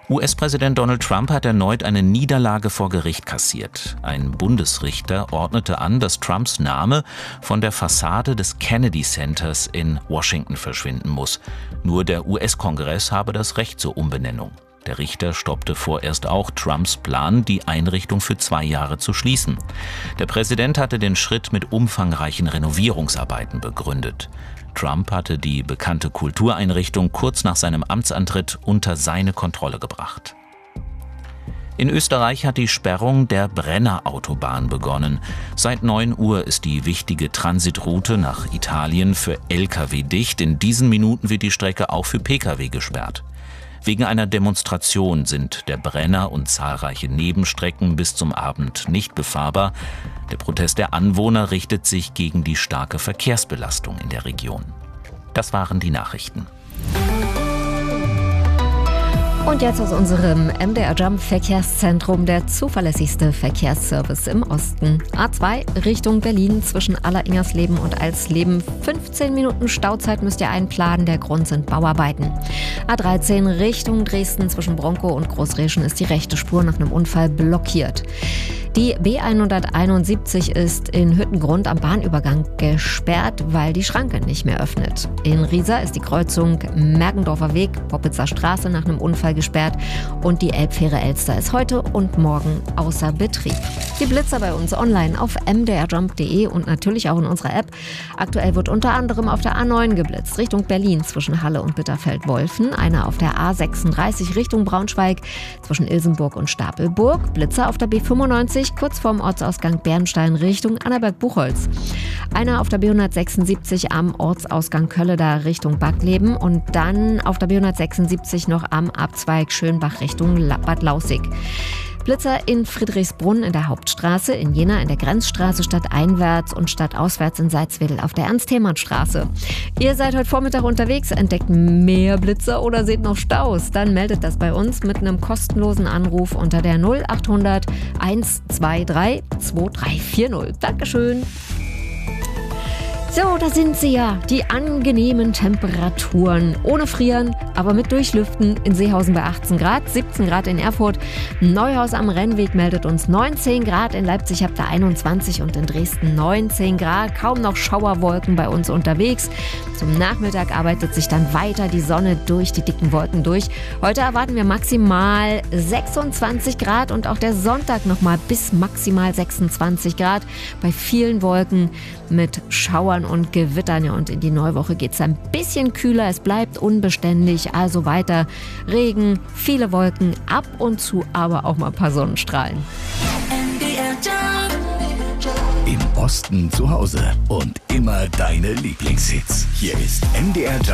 US-Präsident Donald Trump hat erneut eine Niederlage vor Gericht kassiert. Ein Bundesrichter ordnete an, dass Trumps Name von der Fassade des Kennedy Centers in Washington verschwinden muss. Nur der US-Kongress habe das Recht zur Umbenennung. Der Richter stoppte vorerst auch Trumps Plan, die Einrichtung für 2 Jahre zu schließen. Der Präsident hatte den Schritt mit umfangreichen Renovierungsarbeiten begründet. Trump hatte die bekannte Kultureinrichtung kurz nach seinem Amtsantritt unter seine Kontrolle gebracht. In Österreich hat die Sperrung der Brenner-Autobahn begonnen. Seit 9 Uhr ist die wichtige Transitroute nach Italien für Lkw dicht. In diesen Minuten wird die Strecke auch für Pkw gesperrt. Wegen einer Demonstration sind der Brenner und zahlreiche Nebenstrecken bis zum Abend nicht befahrbar. Der Protest der Anwohner richtet sich gegen die starke Verkehrsbelastung in der Region. Das waren die Nachrichten. Und jetzt aus unserem MDR Jump Verkehrszentrum, der zuverlässigste Verkehrsservice im Osten. A2 Richtung Berlin zwischen Alleringersleben und Alsleben. 15 Minuten Stauzeit müsst ihr einplanen, der Grund sind Bauarbeiten. A13 Richtung Dresden zwischen Bronkow und Großreschen ist die rechte Spur nach einem Unfall blockiert. Die B171 ist in Hüttengrund am Bahnübergang gesperrt, weil die Schranke nicht mehr öffnet. In Riesa ist die Kreuzung Mergendorfer Weg, Poppitzer Straße nach einem Unfall gesperrt und die Elbfähre Elster ist heute und morgen außer Betrieb. Die Blitzer bei uns online auf mdrjump.de und natürlich auch in unserer App. Aktuell wird unter anderem auf der A9 geblitzt, Richtung Berlin zwischen Halle und Bitterfeld-Wolfen, einer auf der A36 Richtung Braunschweig zwischen Ilsenburg und Stapelburg, Blitzer auf der B95 kurz vorm Ortsausgang Bernstein Richtung Annaberg-Buchholz. Einer auf der B176 am Ortsausgang Kölleda Richtung Backleben und dann auf der B176 noch am Abzweig Schönbach Richtung Bad Lausick. Blitzer in Friedrichsbrunn in der Hauptstraße, in Jena in der Grenzstraße stadteinwärts und stadtauswärts in Salzwedel auf der Ernst-Thälmann-Straße. Ihr seid heute Vormittag unterwegs, entdeckt mehr Blitzer oder seht noch Staus? Dann meldet das bei uns mit einem kostenlosen Anruf unter der 0800 123 2340. Dankeschön. So, da sind sie ja, die angenehmen Temperaturen. Ohne Frieren, aber mit Durchlüften. In Seehausen bei 18 Grad, 17 Grad in Erfurt. Neuhaus am Rennweg meldet uns 19 Grad. In Leipzig habt ihr 21 und in Dresden 19 Grad. Kaum noch Schauerwolken bei uns unterwegs. Zum Nachmittag arbeitet sich dann weiter die Sonne durch die dicken Wolken durch. Heute erwarten wir maximal 26 Grad und auch der Sonntag nochmal bis maximal 26 Grad. Bei vielen Wolken mit Schauern und Gewittern. Ja, und in die Neuwoche geht es ein bisschen kühler. Es bleibt unbeständig, also weiter Regen, viele Wolken, ab und zu aber auch mal ein paar Sonnenstrahlen. Im Osten zu Hause und immer deine Lieblingshits. Hier ist MDR